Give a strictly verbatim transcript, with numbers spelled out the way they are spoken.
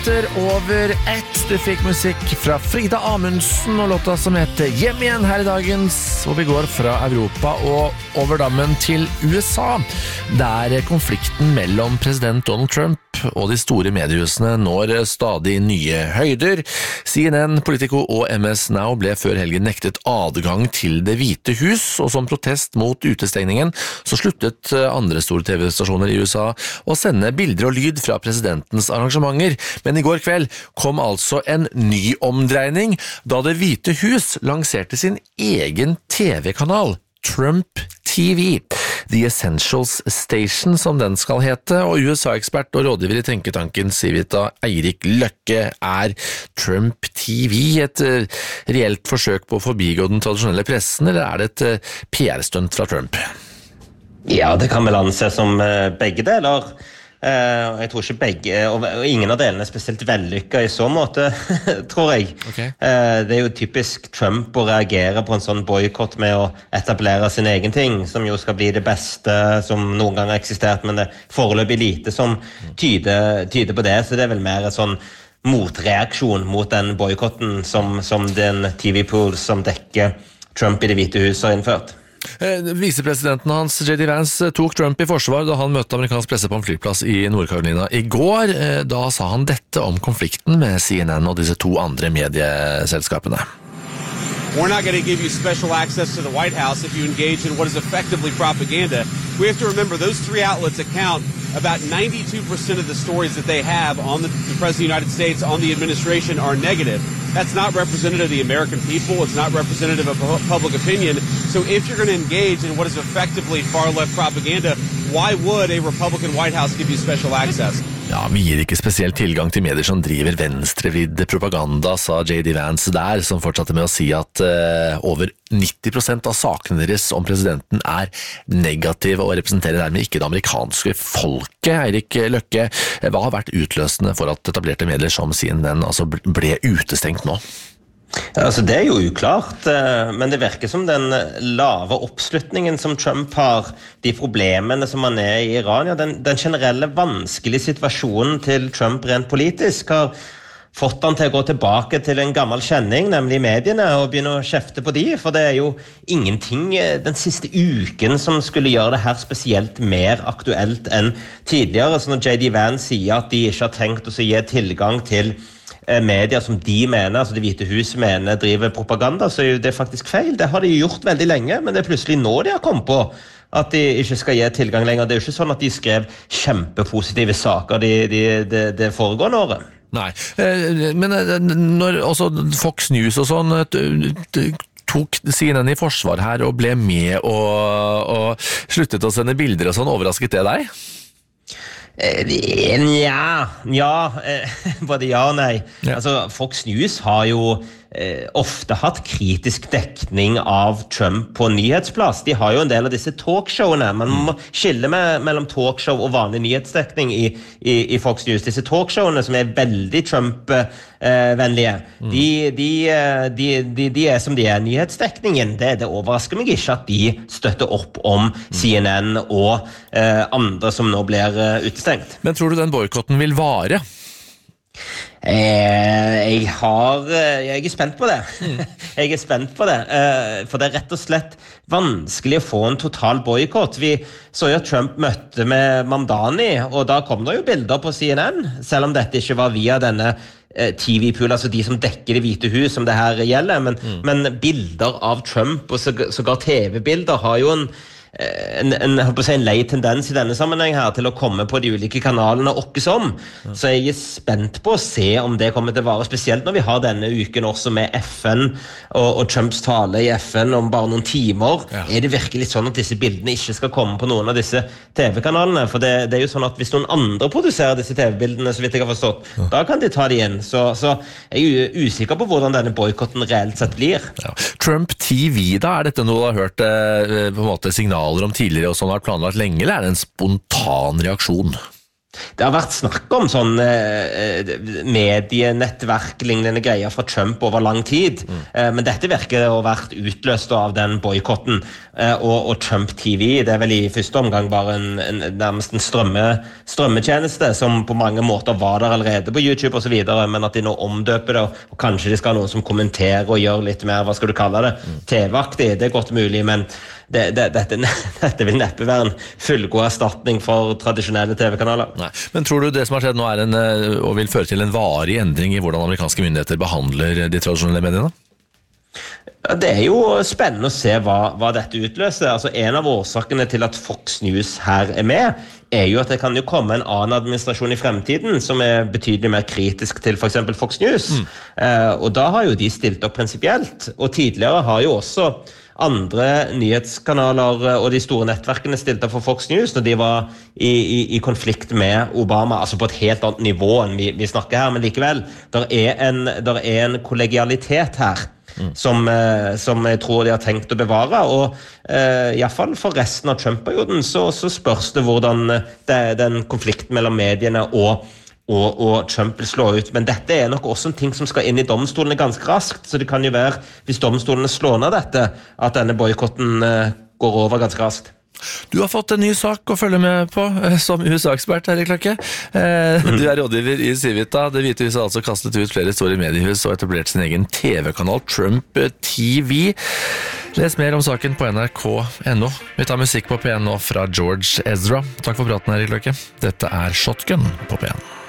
minutter over ett. Du fikk musikk fra Frida Amundsen og låta som heter Hjem igjen her i dagens, hvor vi går fra Europa og over dammen til U S A, der konflikten mellom president Donald Trump og de store mediehusene når stadig nye høyder. C N N, Politico og M S Now ble før helgen nektet adgang til Det hvite hus, og som protest mot utestengningen så sluttet andre store T V-stasjoner i U S A å sende bilder og lyd fra presidentens arrangementer. Men i går kveld kom altså en ny omdreining da Det hvite hus lanserte sin egen T V-kanal, Trump T V. The Essentials Station, som den skal hete, og U S A-ekspert og rådgiver i tenketanken Civita Eirik Løkke. Er Trump T V et reelt forsøk på å forbigå den tradisjonelle pressen, eller er det et P R-stunt fra Trump? Ja, det kan vel anses som begge deler. Uh, jeg tror ikke begge, og, og ingen av delene er spesielt vellykket i så måte, tror jeg. Okay. Uh, det er jo typisk Trump å reagere på en sånn boykott med å etablere sin egen ting, som jo skal bli det beste som noen gang har eksistert, men det er foreløpig lite som tyder, tyder på det, så det er vel mer en sånn motreaksjon mot den boykotten som, som den T V-pool som dekker Trump i Det hvite hus har innført. Visepresidenten hans, J D Vance, tok Trump i forsvar da han møtte amerikansk presse på en flyplass i Nord-Carolina i går. Da sa han dette om konflikten med C N N og disse to andre medieselskapene. We're not going to give you special access to the White House if you engage in what is effectively propaganda. We have to remember those three outlets account about ninety-two percent of the stories that they have on the, the President of the United States, on the administration, are negative. That's not representative of the American people. It's not representative of public opinion. So if you're going to engage in what is effectively far-left propaganda, why would a Republican White House give you special access? Ja, vi gir ikke spesiell tilgang til medier som driver venstrevridd propaganda, sa J D Vance der, som fortsatte med å si at uh, over nitti prosent av sakene deres om presidenten er negative og representerer dermed ikke det amerikanske folket. Eirik Løkke, hva har vært utløsende for at etablerte medier som C N N altså ble utestengt nå? Altså det er jo uklart, men det virker som den lave oppslutningen som Trump har, de problemene som han er i Iran, ja, den, den generelle vanskelige situasjonen til Trump rent politisk har fått han til å gå tilbake til en gammel kjenning, nemlig mediene, og begynne å kjefte på de, for det er jo ingenting den siste uken som skulle gjøre det her spesielt mer aktuelt enn tidligere. Så når J D Vance sier at de ikke har tenkt å gi tilgang til medier som de mener, altså Det hvite hus mener driver propaganda, så er jo det faktisk feil. Det har de gjort veldig lenge, men det er plutselig nå de har kommet på at de ikke skal gi tilgang lenger. Det er jo ikke sånn at de skrev kjempepositive saker de, de, de, det foregående året. Nei, men når også Fox News og sånn tok C N N i forsvar her og ble med og, og sluttet å sende bilder og sånn, overrasket det deg? Ja, ja, både ja og nei. Ja. Altså, Fox News har jo eh, ofte hatt kritisk dekning av Trump på nyhetsplass. De har jo en del av disse talkshowene. Man må skille med, mellom talkshow og vanlig nyhetsdekning i, i, i Fox News. Disse talkshowene som er veldig Trump-vennlige, mm. de, de, de, de, de er som de er. Nyhetsdekningen, det, det overrasker meg ikke at de støtter opp om C N N og eh, andre som nå blir uh, utestengt. Men tror du den boykotten vil vare? Eh, jeg har jeg er spent på det. Jeg er spent på det. Eh, for det er rett og slett vanskelig å få en total boykott. Vi så jo at Trump møtte med Mamdani, og da kom det jo bilder på C N N, selv om dette ikke var via denne T V-pool, altså de som dekker Det hvite hus som det her gjelder, men, mm. men bilder av Trump og sågar T V-bilder har jo en en, en, jeg håper å si, en lei tendens i denne sammenheng her til å komme på de ulike kanalene åkke som. Ja. Så jeg er spent på å se om det kommer til å vare, spesielt når vi har denne uken også med F N og, og Trumps tale i F N om bare noen timer. Ja. Er det virkelig sånn at disse bildene ikke skal komme på noen av disse T V-kanalene? For det, det er jo sånn at hvis noen andre produserer disse T V-bildene, så vidt jeg har forstått, ja. da kan de ta de inn. Så, så jeg er usikker på hvordan denne boykotten reelt sett blir. Ja. Trump T V, da er dette noe du har hørt eh, på en måte signaler om tidligere og sånn har planlagt lenge, eller er det en spontan reaksjon? Det har vært snakk om sånn eh, medienettverk-lignende greier fra Trump over lang tid, mm. eh, men dette virker å ha vært utløst av den boykotten, eh, og, og Trump T V, det er vel i første omgang bare en, en, nærmest en strømme, strømmetjeneste som på mange måter var der allerede på YouTube og så videre, men at de nå omdøper det, og kanskje de skal ha noen som kommenterer og gjør litt mer, hva skal du kalle det, mm. T V-aktig, det er godt mulig, men det, det, dette, dette vil neppe være en fullgod erstatning for tradisjonelle T V-kanaler. Nei. Men tror du det som har skjedd nå er en, og vil føre til en varig endring i hvordan amerikanske myndigheter behandler de tradisjonelle mediene? Det er jo spennende å se hva, hva dette utløser. Altså, en av årsakene til at Fox News her er med, er jo at det kan jo komme en annen administrasjon i fremtiden som er betydelig mer kritisk til for eksempel Fox News. Mm. Eh, og da har jo de stilt opp prinsipielt. Og tidligere har jo også andre nyhetskanaler og de store nettverkene stilte for Fox News når de var i, i, i konflikt med Obama, altså på et helt annet nivå enn vi, vi snakker her, men likevel, der er en, der er en kollegialitet her mm. som, som jeg tror de har tenkt å bevare, og eh, i hvert fall for resten av Trump-perioden så, så spørs det hvordan det, den konflikten mellom mediene og Og, og Trump vil slå ut, men dette er nok også en ting som skal inn i domstolene ganske raskt, så det kan jo være, hvis domstolene slår ned dette, at denne boykotten uh, går over ganske raskt. Du har fått en ny sak å følge med på som U S A-ekspert, Erik Løkke. Eh, du er rådgiver i Civita. Det Hvite Huset har altså kastet ut flere store mediehus og etablert sin egen T V-kanal, Trump T V. Les mer om saken på N R K punktum N O. Vi tar musikk på P N nå fra George Ezra. Takk for praten, Erik Løkke. Dette er Shotgun på P N.